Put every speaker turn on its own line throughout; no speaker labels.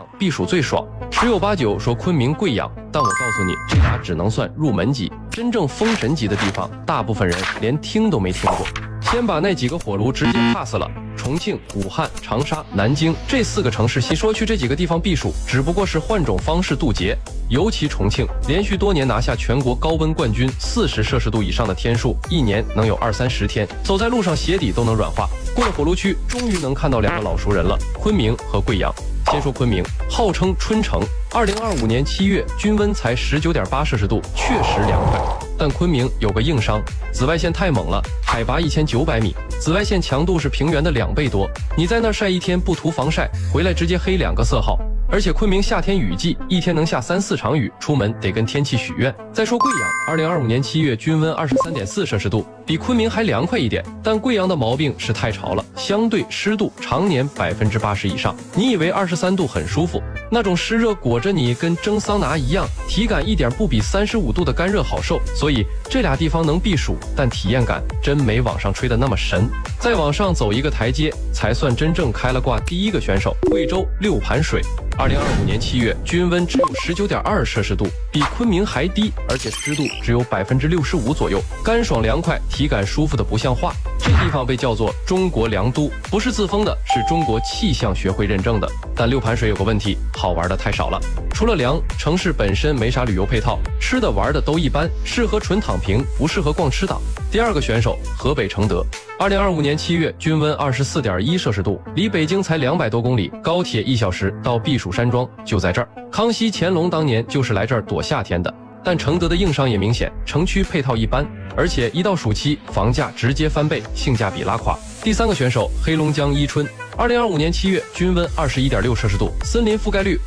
避暑最爽。十有八九说昆明、贵阳，但我告诉你，这俩只能算入门级，真正封神级的地方，大部分人连听都没听过。先把那几个火炉直接 pass 了。重庆、武汉、长沙、南京这4个城市，细说去这几个地方避暑，只不过是换种方式渡劫。尤其重庆，连续多年拿下全国高温冠军，40摄氏度以上的天数，一年能有20-30天，走在路上鞋底都能软化。过了火炉区，终于能看到2个老熟人了，昆明和贵阳。先说昆明，号称春城，2025年7月均温才19.8摄氏度，确实凉快。但昆明有个硬伤，紫外线太猛了，海拔1900米，紫外线强度是平原的2倍多。你在那晒一天不涂防晒，回来直接黑2个色号。而且昆明夏天雨季，一天能下3-4场雨，出门得跟天气许愿。再说贵阳，2025年7月均温23.4摄氏度，比昆明还凉快一点。但贵阳的毛病是太潮了，相对湿度常年80%以上。你以为23度很舒服，那种湿热裹着你跟蒸桑拿一样，体感一点不比35度的干热好受。所以这俩地方能避暑，但体验感真没网上吹的那么神。再往上走一个台阶，才算真正开了挂。第一个选手，贵州六盘水。2025年7月均温只有19.2摄氏度，比昆明还低，而且湿度只有65%左右，干爽凉快，体感舒服的不像话。这地方被叫做中国凉都，不是自封的，是中国气象学会认证的。但六盘水有个问题，好玩的太少了。除了凉，城市本身没啥旅游配套，吃的玩的都一般，适合纯躺平，不适合逛吃党。第二个选手，河北承德。2025年7月均温24.1摄氏度，离北京才200多公里，高铁1小时到避暑山庄就在这儿。康熙、乾隆当年就是来这儿躲夏天的。但承德的硬伤也明显，城区配套一般，而且一到暑期房价直接翻倍，性价比拉垮。第三个选手，黑龙江伊春。2025年7月均温21.6摄氏度，森林覆盖率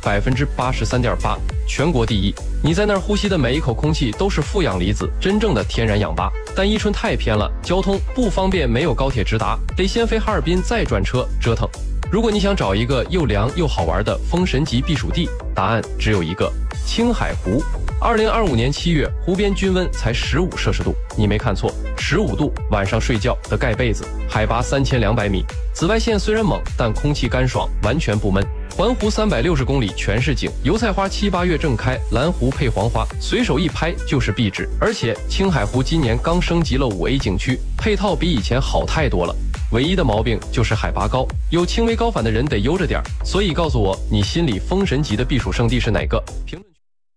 83.8%，全国第一。你在那儿呼吸的每一口空气都是负氧离子，真正的天然氧吧。但伊春太偏了，交通不方便，没有高铁直达，得先飞哈尔滨再转车，折腾。如果你想找一个又凉又好玩的封神级避暑地，答案只有一个：青海湖。2025年7月，湖边均温才15摄氏度，你没看错，15度，晚上睡觉得盖被子，海拔3200米，紫外线虽然猛，但空气干爽，完全不闷。环湖360公里全是景，油菜花7、8月正开，蓝湖配黄花，随手一拍就是壁纸。而且青海湖今年刚升级了5A 景区，配套比以前好太多了。唯一的毛病就是海拔高，有轻微高反的人得悠着点。所以告诉我，你心里封神级的避暑胜地是哪个？评论区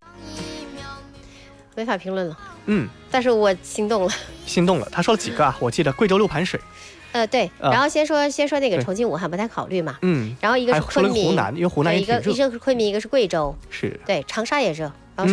没法评论了。
但
是我心动了。
心动了。他说了几个啊？我记得贵州六盘水。
对，然后先说那个重庆、武汉不太考虑嘛。
嗯。
然后一个是昆明，
湖南，因为湖南也挺热。
一个是昆明，一个是贵州。
是。
对，长沙也热。